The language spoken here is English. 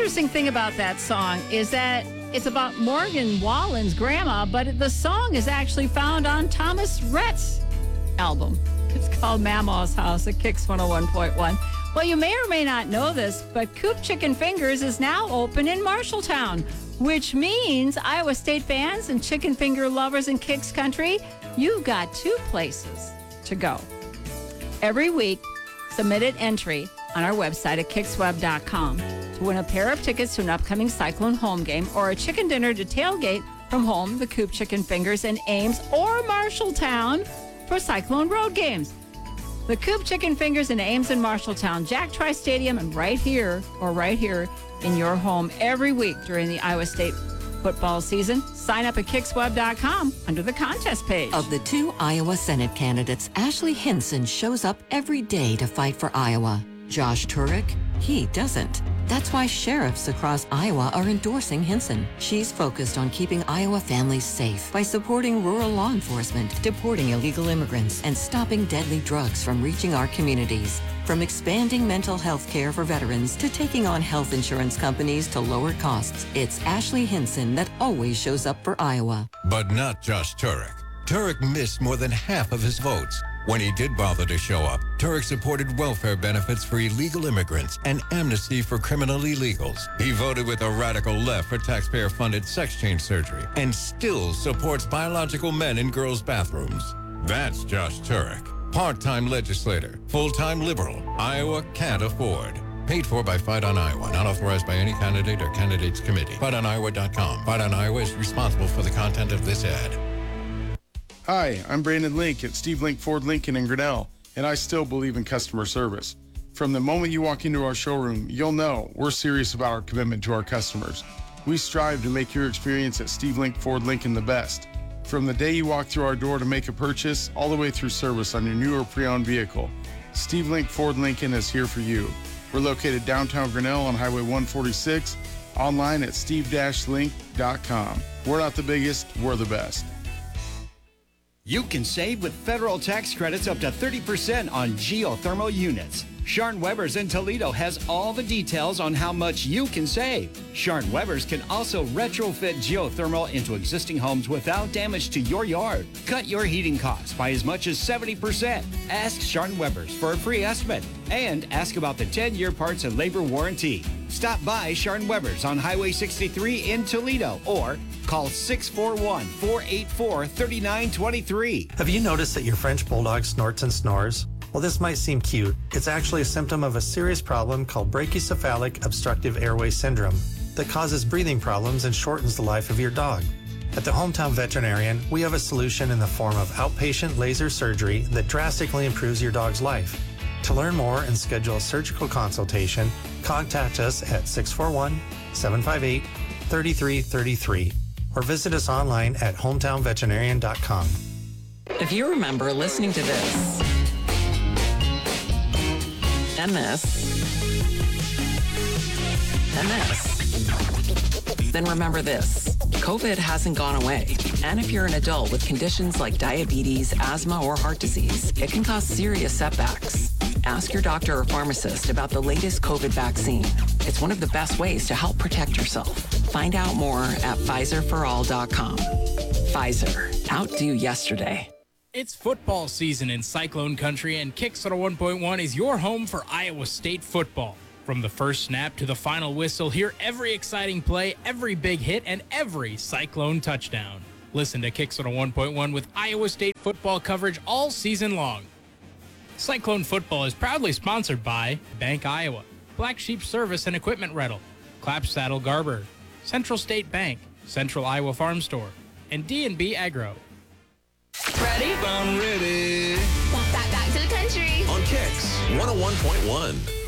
interesting thing about that song is that it's about Morgan Wallen's grandma, but the song is actually found on Thomas Rhett's album. It's called Mama's House at Kicks 101.1. Well, you may or may not know this, but Coop Chicken Fingers is now open in Marshalltown, which means Iowa State fans and chicken finger lovers in Kicks country, you've got two places to go. Every week, submit an entry on our website at kicksweb.com to win a pair of tickets to an upcoming Cyclone home game or a chicken dinner to tailgate from home, the Coop Chicken Fingers in Ames or Marshalltown for Cyclone road games. The Coop Chicken Fingers in Ames and Marshalltown, Jack Trice Stadium, and right here in your home every week during the Iowa State football season. Sign up at kicksweb.com under the contest page. Of the two Iowa Senate candidates, Ashley Hinson shows up every day to fight for Iowa. Josh Turek, he doesn't. That's why sheriffs across Iowa are endorsing Hinson. She's focused on keeping Iowa families safe by supporting rural law enforcement, deporting illegal immigrants, and stopping deadly drugs from reaching our communities. From expanding mental health care for veterans to taking on health insurance companies to lower costs, it's Ashley Hinson that always shows up for Iowa. But not just Turek. Turek missed more than half of his votes. When he did bother to show up, Turek supported welfare benefits for illegal immigrants and amnesty for criminal illegals. He voted with the radical left for taxpayer-funded sex change surgery and still supports biological men in girls' bathrooms. That's Josh Turek. Part-time legislator, full-time liberal, Iowa can't afford. Paid for by Fight on Iowa, not authorized by any candidate or candidates committee. FightOnIowa.com. Fight on Iowa is responsible for the content of this ad. Hi, I'm Brandon Link at Steve Link Ford Lincoln in Grinnell, and I still believe in customer service. From the moment you walk into our showroom, you'll know we're serious about our commitment to our customers. We strive to make your experience at Steve Link Ford Lincoln the best. From the day you walk through our door to make a purchase, all the way through service on your new or pre-owned vehicle, Steve Link Ford Lincoln is here for you. We're located downtown Grinnell on Highway 146, online at steve-link.com. We're not the biggest, we're the best. You can save with federal tax credits up to 30% on geothermal units. Sharn Weber's in Toledo has all the details on how much you can save. Sharn Weber's can also retrofit geothermal into existing homes without damage to your yard. Cut your heating costs by as much as 70%. Ask Sharn Weber's for a free estimate and ask about the 10-year parts and labor warranty. Stop by Sharn Weber's on Highway 63 in Toledo or call 641-484-3923. Have you noticed that your French Bulldog snorts and snores? Well, this might seem cute. It's actually a symptom of a serious problem called brachycephalic obstructive airway syndrome that causes breathing problems and shortens the life of your dog. At the Hometown Veterinarian, we have a solution in the form of outpatient laser surgery that drastically improves your dog's life. To learn more and schedule a surgical consultation, contact us at 641-758-3333 or visit us online at hometownveterinarian.com. If you remember listening to this and this and this, then remember this. COVID hasn't gone away. And if you're an adult with conditions like diabetes, asthma, or heart disease, it can cause serious setbacks. Ask your doctor or pharmacist about the latest COVID vaccine. It's one of the best ways to help protect yourself. Find out more at PfizerForAll.com. Pfizer, outdo yesterday. It's football season in Cyclone Country, and Kicks 101.1 is your home for Iowa State football. From the first snap to the final whistle, hear every exciting play, every big hit, and every Cyclone touchdown. Listen to Kicks 101.1 with Iowa State football coverage all season long. Cyclone football is proudly sponsored by Bank Iowa, Black Sheep Service and Equipment Rental, Clap Saddle Garber, Central State Bank, Central Iowa Farm Store, and D&B Agro. Ready? I'm ready. Back to the country. On Kicks 101.1.